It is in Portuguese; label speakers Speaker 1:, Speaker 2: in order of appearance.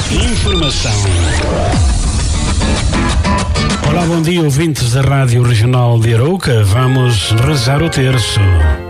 Speaker 1: Informação. Olá, bom dia, ouvintes da Rádio Regional de Arouca. Vamos rezar o terço.